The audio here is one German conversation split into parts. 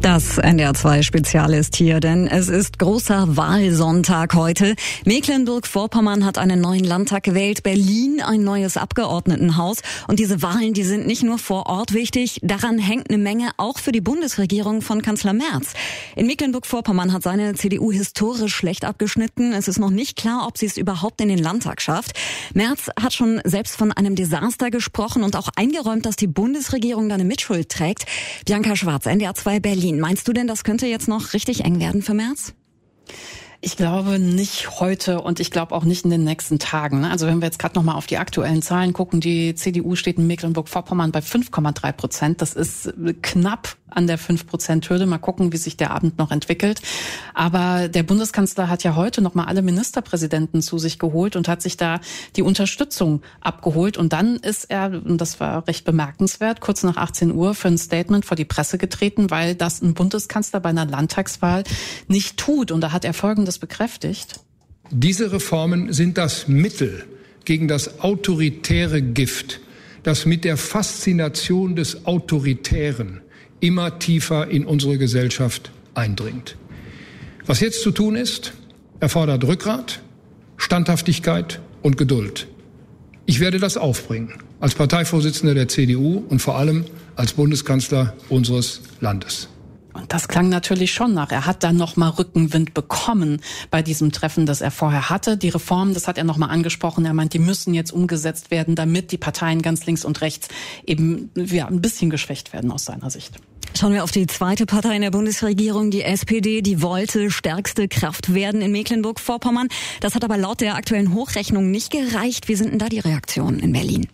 Das NDR2-Spezial ist hier, denn es ist großer Wahlsonntag heute. Mecklenburg-Vorpommern hat einen neuen Landtag gewählt, Berlin ein neues Abgeordnetenhaus. Und diese Wahlen, die sind nicht nur vor Ort wichtig, daran hängt eine Menge auch für die Bundesregierung von Kanzler Merz. In Mecklenburg-Vorpommern hat seine CDU historisch schlecht abgeschnitten. Es ist noch nicht klar, ob sie es überhaupt in den Landtag schafft. Merz hat schon selbst von einem Desaster gesprochen und auch eingeräumt, dass die Bundesregierung da eine Mitschuld trägt. Bianca Schwarz, NDR2 Berlin. Meinst du denn, das könnte jetzt noch richtig eng werden für Merz? Ich glaube nicht heute und ich glaube auch nicht in den nächsten Tagen. Also wenn wir jetzt gerade noch mal auf die aktuellen Zahlen gucken, die CDU steht in Mecklenburg-Vorpommern bei 5,3%. Das ist knapp an der 5%-Hürde. Mal gucken, wie sich der Abend noch entwickelt. Aber der Bundeskanzler hat ja heute noch mal alle Ministerpräsidenten zu sich geholt und hat sich da die Unterstützung abgeholt. Und dann ist er, und das war recht bemerkenswert, kurz nach 18 Uhr für ein Statement vor die Presse getreten, weil das ein Bundeskanzler bei einer Landtagswahl nicht tut. Und da hat er Folgendes bekräftigt. Diese Reformen sind das Mittel gegen das autoritäre Gift, das mit der Faszination des Autoritären immer tiefer in unsere Gesellschaft eindringt. Was jetzt zu tun ist, erfordert Rückgrat, Standhaftigkeit und Geduld. Ich werde das aufbringen, als Parteivorsitzender der CDU und vor allem als Bundeskanzler unseres Landes. Und das klang natürlich schon nach. Er hat dann nochmal Rückenwind bekommen bei diesem Treffen, das er vorher hatte. Die Reformen, das hat er nochmal angesprochen. Er meint, die müssen jetzt umgesetzt werden, damit die Parteien ganz links und rechts eben ein bisschen geschwächt werden aus seiner Sicht. Schauen wir auf die zweite Partei in der Bundesregierung, die SPD. Die wollte stärkste Kraft werden in Mecklenburg-Vorpommern. Das hat aber laut der aktuellen Hochrechnung nicht gereicht. Wie sind denn da die Reaktionen in Berlin?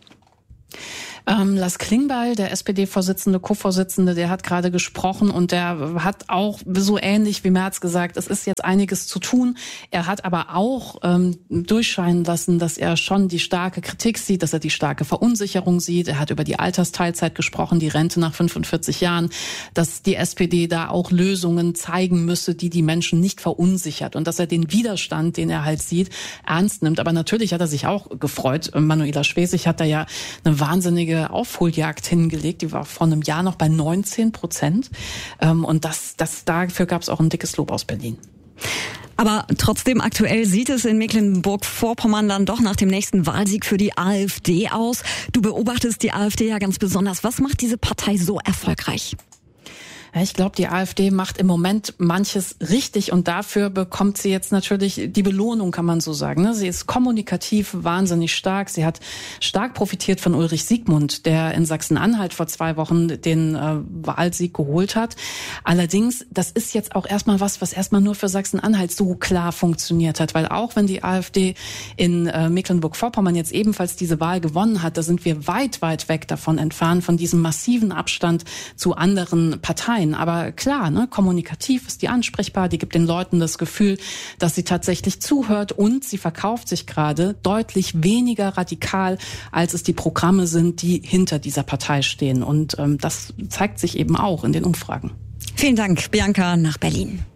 Lars Klingbeil, der SPD-Vorsitzende, Co-Vorsitzende, der hat gerade gesprochen und der hat auch so ähnlich wie Merz gesagt, es ist jetzt einiges zu tun. Er hat aber auch durchscheinen lassen, dass er schon die starke Kritik sieht, dass er die starke Verunsicherung sieht. Er hat über die Altersteilzeit gesprochen, die Rente nach 45 Jahren, dass die SPD da auch Lösungen zeigen müsse, die die Menschen nicht verunsichert und dass er den Widerstand, den er halt sieht, ernst nimmt. Aber natürlich hat er sich auch gefreut. Manuela Schwesig hat da ja eine wahnsinnige Aufholjagd hingelegt. Die war vor einem Jahr noch bei 19%. Und dafür gab es auch ein dickes Lob aus Berlin. Aber trotzdem aktuell sieht es in Mecklenburg-Vorpommern dann doch nach dem nächsten Wahlsieg für die AfD aus. Du beobachtest die AfD ja ganz besonders. Was macht diese Partei so erfolgreich? Ich glaube, die AfD macht im Moment manches richtig und dafür bekommt sie jetzt natürlich die Belohnung, kann man so sagen. Sie ist kommunikativ wahnsinnig stark. Sie hat stark profitiert von Ulrich Siegmund, der in Sachsen-Anhalt vor 2 Wochen den Wahlsieg geholt hat. Allerdings, das ist jetzt auch erstmal was erstmal nur für Sachsen-Anhalt so klar funktioniert hat, weil auch wenn die AfD in Mecklenburg-Vorpommern jetzt ebenfalls diese Wahl gewonnen hat, da sind wir weit, weit weg davon entfernt, von diesem massiven Abstand zu anderen Parteien. Aber klar, kommunikativ ist die ansprechbar, die gibt den Leuten das Gefühl, dass sie tatsächlich zuhört und sie verkauft sich gerade deutlich weniger radikal, als es die Programme sind, die hinter dieser Partei stehen. Und das zeigt sich eben auch in den Umfragen. Vielen Dank, Bianca, nach Berlin.